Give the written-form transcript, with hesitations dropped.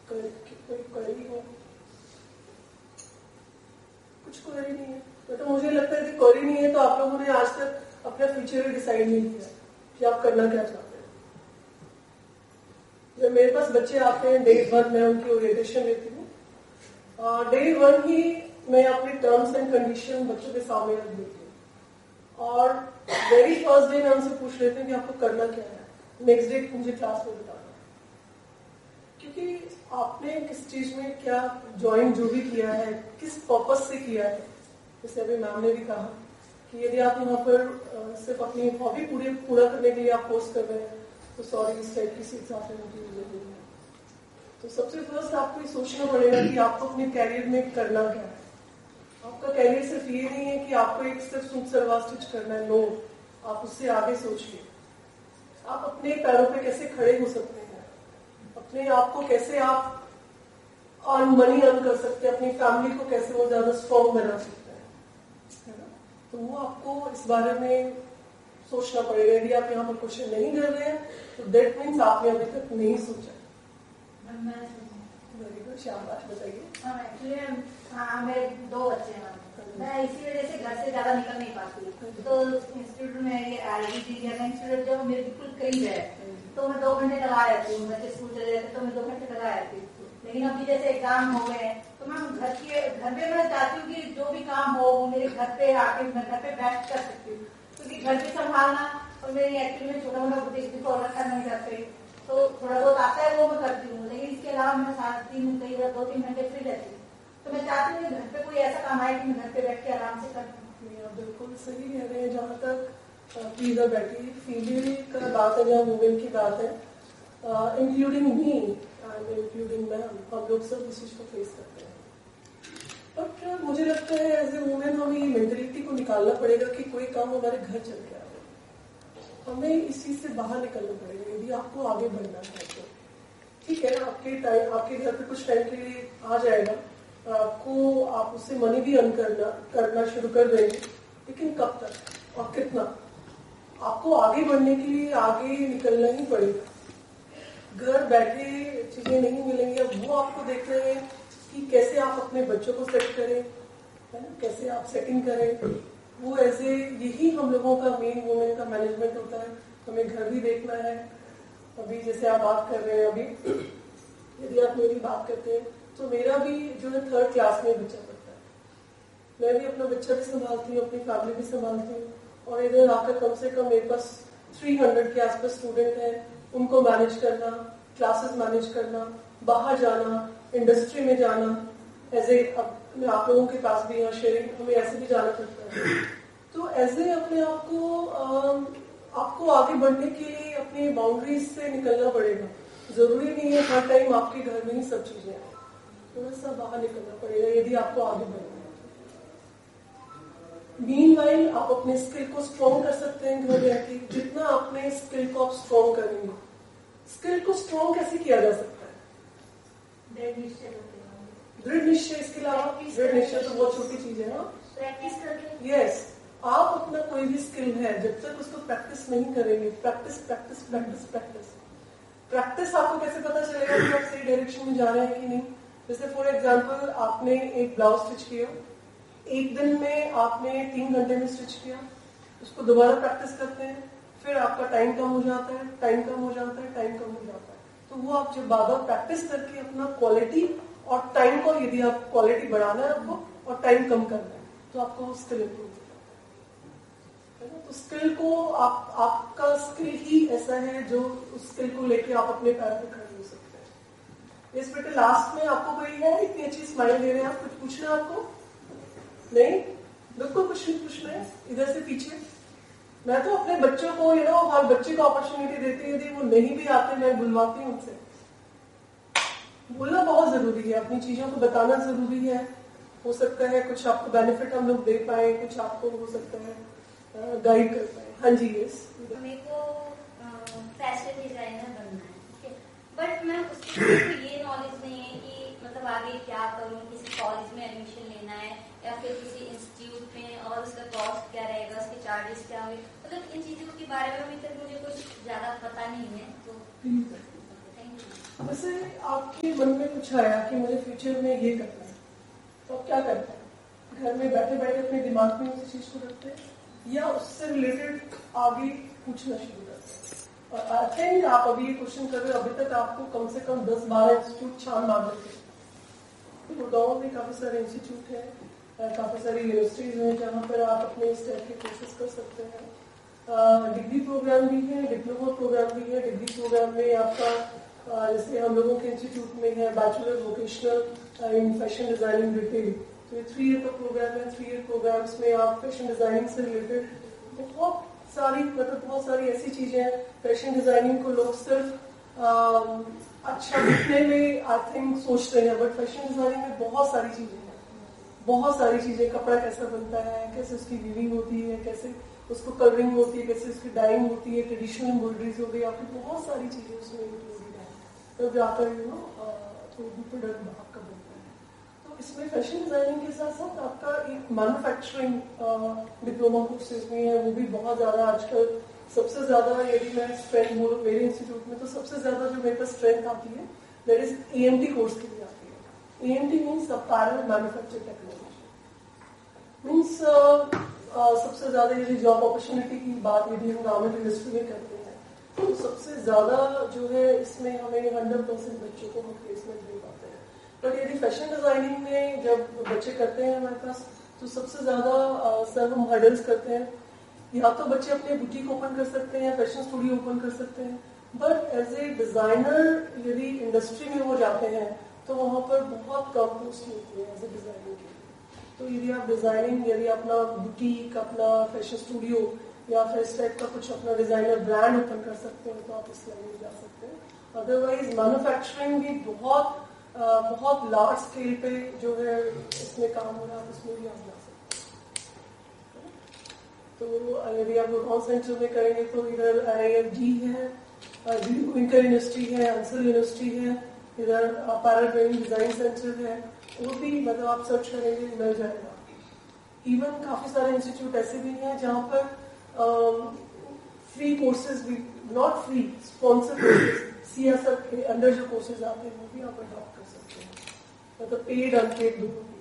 Query हो? कुछ query नहीं है? तो मुझे लगता है कि क्वेरी नहीं है तो आप लोगों ने आज तक अपना फ्यूचर डिसाइड नहीं किया कि आप करना क्या चाहते हैं. जब मेरे पास बच्चे आते हैं डे 1 में उनकी ओरिएंटेशन लेती हूँ, डे 1 ही मैं अपने टर्म्स एंड कंडीशन बच्चों के सामने रख देती हूँ और वेरी फर्स्ट डे मैं उनसे पूछ लेती हूँ कि आपको करना क्या है, नेक्स्ट डे मुझे क्लास में बताना. क्योंकि आपने किस चीज में क्या ज्वाइन जो भी किया है, किस पर्पस से किया है. जैसे अभी मैम ने भी कहा कि यदि आप यहाँ पर सिर्फ अपनी हॉबी पूरा करने के लिए आप कोर्स कर रहे हैं तो सॉरी, इस टाइप की सीट्स आपने मुझे जरूरी है. तो सबसे फर्स्ट आपको ये सोचना पड़ेगा कि आपको अपने कैरियर में करना क्या है. आपका कैरियर सिर्फ ये नहीं है कि आपको एक सिर्फ सूट सलवार स्टिच करना है. नो, आप उससे आगे सोचिए. आप अपने पैरों पे कैसे खड़े हो सकते हैं, अपने आप को कैसे आप मनी अर्न कर सकते हैं, अपनी फैमिली को कैसे वो ज्यादा स्ट्रॉन्ग बना सकते हैं, है ना. तो वो आपको इस बारे में सोचना पड़ेगा. यदि आप यहाँ पर क्वेश्चन नहीं कर रहे हैं तो दैट मीन्स आपने अभी तक नहीं सोचा. वेरी गुड, शाबाश, बताइए. हाँ, मेरे 2 बच्चे हैं. मैं इसी वजह से घर से ज्यादा निकल नहीं पाती. तो इंस्टीट्यूट में ये इंस्टीट्यूट जो मेरे बिल्कुल करीब है तो मैं 2 घंटे लगा रहती हूँ. बच्चे स्कूल चले जाते तो मैं 2 घंटे लगा रहती हूँ. लेकिन अभी जैसे एग्जाम हो गए तो मैं घर पे मैं चाहती हूँ कि जो भी काम हो वो मेरे घर पे आके मैं घर पे बैठ कर सकती हूँ. क्योंकि घर पे संभालना और मेरी एक्चुअली में छोटा मोटा बुटीक भी तो और रखा नहीं करते तो थोड़ा बहुत आता है वो मैं करती हूँ. लेकिन इसके अलावा मैं 3 कई बार 2-3 घंटे फ्री रहती हूँ. तो मैं चाहती हूँ कि घर पे कोई ऐसा काम आए कि मैं घर पे बैठ के आराम से कर. बिल्कुल सही कह रहे हैं. जहाँ तक प्लीज बैठी फीमेल का बात है, जहाँ वुमेन की बात है, including me and including ma'am, हम लोग सब इस चीज को फेस करते हैं. बट मुझे लगता है एज ए वुमेन हमें ये मेंटेलिटी को निकालना पड़ेगा कि कोई काम हमारे घर चल के आ रहा है, हमें इस चीज से बाहर निकलना पड़ेगा. यदि आपको आगे बढ़ना है तो ठीक है, आपके घर पे कुछ टाइम के लिए आ जाएगा, आप उससे मनी भी अर्न करना शुरू कर देंगे. लेकिन कब तक और कितना? आपको आगे बढ़ने के लिए आगे निकलना ही पड़ेगा. घर बैठे चीजें नहीं मिलेंगी. अब वो आपको देख रहे हैं कि कैसे आप अपने बच्चों को सेट करें, है ना, कैसे आप सेटिंग करें. वो ऐसे यही हम लोगों का मेन वुमेन का मैनेजमेंट होता है. हमें घर भी देखना है. अभी जैसे आप बात कर रहे हैं, अभी यदि आप मेरी बात करते हैं तो मेरा भी जो है 3rd क्लास में बच्चा पढ़ता है. मैं भी अपना बच्चा भी संभालती हूँ, अपनी फैमिली भी संभालती हूँ. और इधर आकर कम से कम मेरे पास 300 के आसपास स्टूडेंट हैं. उनको मैनेज करना, क्लासेस मैनेज करना, बाहर जाना, इंडस्ट्री में जाना, ऐसे आप लोगों के पास भी यहाँ शेयरिंग हमें ऐसे भी जाना पड़ता है. तो ऐसे अपने आप को आपको आगे बढ़ने के लिए अपनी बाउंड्रीज से निकलना पड़ेगा. जरूरी नहीं है हर टाइम आपके घर में ही सब चीजें हैं. थोड़ा सा बाहर निकलना पड़ेगा यदि आपको आगे बढ़ना है. मीनवाइल आप अपने स्किल को स्ट्रॉन्ग कर सकते हैं घर बैठे. जितना अपने स्किल को आप स्ट्रॉन्ग करेंगे, स्किल को स्ट्रॉन्ग कैसे किया जा सकता है? दृढ़ निश्चय. इसके अलावा दृढ़ निश्चय तो बहुत छोटी चीज है. प्रैक्टिस करके. यस, आप अपना कोई भी स्किल है जब तक उसको प्रैक्टिस नहीं करेंगे, practice practice practice practice practice आपको कैसे पता चलेगा कि आप सही डायरेक्शन में जा रहे हैं कि नहीं? जैसे फॉर एग्जाम्पल आपने एक ब्लाउज स्टिच किया, एक दिन में आपने 3 घंटे में स्टिच किया, उसको दोबारा प्रैक्टिस करते हैं, फिर आपका टाइम कम हो जाता है, टाइम कम हो जाता है, टाइम कम हो जाता है. तो वो आप जब बार बार प्रैक्टिस करके अपना क्वालिटी और टाइम को, यदि आप क्वालिटी बढ़ाना है आपको और टाइम कम करना है तो आपको स्किल इम्प्रूव होता है. तो स्किल को आपका स्किल ही ऐसा है जो उस स्किल को लेके आप अपने पैर पे खड़े हो सकते हैं. इस बेटे लास्ट में आपको कोई है, इतनी अच्छी स्माइल दे रहे हैं आप, कुछ पूछना है आपको? नहीं, बिल्कुल कुछ नहीं पूछना है. इधर से पीछे मैं तो अपने बच्चों को हर बच्चे को अपॉर्चुनिटी देती है. यदि वो नहीं भी आते मैं बुलवाती हूँ उनसे. बोलना बहुत जरूरी है, अपनी चीजों को बताना जरूरी है. हो सकता है कुछ आपको बेनिफिट हम लोग दे पाए, कुछ आपको हो सकता है गाइड कर पाए. हाँ जी. यस, मेरे को फैशन डिजाइनर बनना है, ठीक है. बट मैं उसके लिए ये नॉलेज नहीं है कि मतलब आगे क्या करूँ, किसी कॉलेज में एडमिशन लेना है या फिर किसी इंस्टीट्यूट में, और उसका कॉस्ट क्या रहेगा, उसके चार्जेस क्या होंगे. मतलब इन चीजों के बारे में अभी तक मुझे कुछ ज्यादा पता नहीं है. तो थैंक यू. ویسے آپ کے من میں کچھ آیا کہ مجھے فیوچر میں یہ کرنا ہے, تو آپ کیا کرتے ہیں؟ گھر میں بیٹھے بیٹھے اپنے دماغ میں اسی چیز کو رکھتے ہیں یا اس سے ریلیٹڈ آگے پوچھنا شروع کرتے ہیں؟ اور آئی تھنک آپ ابھی یہ کوشچن کر رہے ہیں, ابھی تک آپ کو کم سے کم 10-12 انسٹیٹیوٹ چھان مار دیتے ہیں. گڑگاؤں میں کافی سارے انسٹیٹیوٹ ہیں, کافی ساری یونیورسٹیز ہیں جہاں پر آپ اپنے اس ٹائپ کے کورسز کر سکتے ہیں. ڈگری پروگرام بھی ہے, ڈپلوما پروگرام بھی ہے. ڈگری پروگرام میں آپ کا جیسے ہم لوگوں کے انسٹیٹیوٹ میں ہے bachelor vocational in fashion designing retail, تو یہ 3 ایئر کا پروگرام ہے. 3 ایئر پروگرامس میں آپ فیشن ڈیزائننگ سے ریلیٹڈ بہت ساری ایسی چیزیں ہیں. فیشن ڈیزائننگ کو لوگ صرف اچھا دکھنے میں آئی تھنک سوچتے ہیں, بٹ فیشن ڈیزائننگ میں بہت ساری چیزیں کپڑا کیسا بنتا ہے, کیسے اس کی ویونگ ہوتی ہے, کیسے اس کو کلرنگ ہوتی ہے, کیسے اس کی ڈائنگ ہوتی ہے, ٹریڈیشنل امبرائڈریز ہو گئی, آپ کی بہت ساری چیزیں اس میں انکلوڈیڈ ہیں. تب جا کر کوئی بھی پروڈکٹ آپ کا بنتا ہے. تو اس میں فیشن ڈیزائننگ کے ساتھ ساتھ آپ کا ایک مینوفیکچرنگ ڈپلوما کورسز بھی ہیں, وہ بھی بہت زیادہ آج کل سب سے زیادہ. یدی میں اسٹرینتھ بولوں میرے انسٹیٹیوٹ میں, تو سب سے زیادہ جو میرے پاس اسٹرینتھ آتی ہے دیٹ از EMT کورس کے لیے آتی ہے. EMT means apparel manufacture technology. Means سب سے زیادہ یہ جاب اپرچونیٹی کی بات یدی ہم گورنمنٹ انڈسٹری میں کرتے ہیں تو سب سے زیادہ جو ہے اس میں ہمیں 100% بچوں کو ہم پلیسمنٹ دے پاتے ہیں. بٹ یدی فیشن ڈیزائننگ میں جب بچے کرتے ہیں ہمارے پاس, تو سب سے زیادہ سر ہم ہرڈلس کرتے ہیں. یا تو بچے اپنے بوٹیک اوپن کر سکتے ہیں, فیشن اسٹوڈیو اوپن کر سکتے ہیں, بٹ ایز اے ڈیزائنر یدی انڈسٹری میں وہ جاتے ہیں تو وہاں پر بہت کم پوسٹ ملتی ہے ایز اے ڈیزائنر کے. تو یدی آپ ڈیزائننگ, یدی اپنا بوٹیک, اپنا فیشن اسٹوڈیو یا پھر اس ٹائپ کا کچھ اپنا ڈیزائنر برانڈ اوپن کر سکتے ہیں تو آپ اس لائن میں جا سکتے ہیں. ادروائز مینوفیکچرنگ بھی بہت لارج اسکیل پہ جو ہے اس میں کام ہو رہا ہے, آپ اس میں بھی آپ جا سکتے ہیں. تو یدی آپ گڑگاؤں سینٹر میں کریں گے تو ادھر IIFG ہے, کوئنکر یونیورسٹی ہے, انسر یونیورسٹی ہے, ادھر پیرل ٹریننگ ڈیزائن سینٹر ہے, وہ بھی مطلب آپ سرچ کریں گے مل جائے گا. ایون کافی سارے انسٹیٹیوٹ ایسے بھی ہیں جہاں پر فری کورسز بھی, not free, sponsor courses, CSR کے انڈر جو کورسز آتے ہیں وہ بھی آپ اڈاپٹ کر سکتے ہیں, مطلب پیڈ ان پیڈ دونوں.